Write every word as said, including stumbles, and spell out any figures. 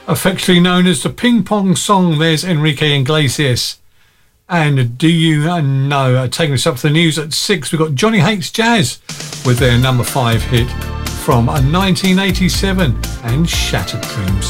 affectionately known as the Ping Pong Song. There's Enrique Iglesias. And do you know, uh, taking us up to the news at six, we've got Johnny Hates Jazz with their number five hit from nineteen eighty-seven and Shattered Dreams.